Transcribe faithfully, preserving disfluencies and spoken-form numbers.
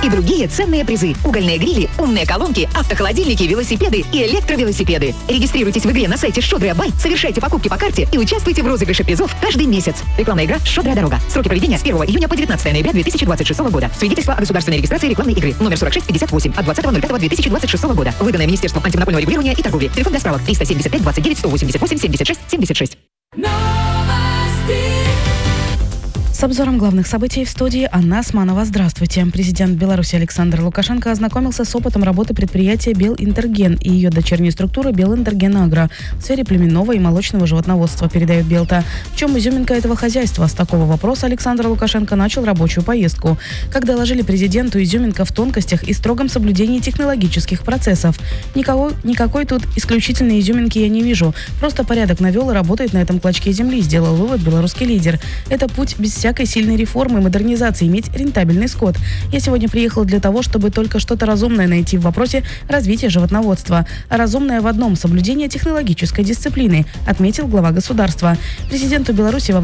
и другие ценные призы. Угольные грили, умные колонки, автохолодильники, велосипеды и электровелосипеды. Регистрируйтесь в игре на сайте Щедрая Бай, совершайте покупки по карте и участвуйте в розыгрыше призов каждый месяц. Рекламная игра «Щедрая дорога». Сроки проведения с первого июня по девятнадцатое ноября две тысячи двадцать шестого года. Свидетельство о государственной регистрации рекламной игры. Номер сорок шесть пятьдесят восемь от двадцатого ноль пятого две тысячи двадцать шестого года. Выданное Министерством антимонопольного регулирования и торговли. Телефон для справок триста семьдесят пять двадцать девять сто восемьдесят восемь семьдесят шесть семьдесят шесть. С обзором главных событий в студии Анна Османова. Здравствуйте. Президент Беларуси Александр Лукашенко ознакомился с опытом работы предприятия «Белинтерген» и ее дочерней структуры «Белинтерген-Агро» в сфере племенного и молочного животноводства, передает Белта. В чем изюминка этого хозяйства? С такого вопроса Александр Лукашенко начал рабочую поездку. Как доложили президенту, изюминка в тонкостях и строгом соблюдении технологических процессов. Никого, никакой тут исключительной изюминки я не вижу. Просто порядок навел и работает на этом клочке земли, сделал вывод белорусский лидер. Это путь без всякого всякой сильной реформы и модернизации, иметь рентабельный скот. Я сегодня приехал для того, чтобы только что-то разумное найти в вопросе развития животноводства. А разумное в одном – соблюдение технологической дисциплины, отметил глава государства. Президенту Беларуси во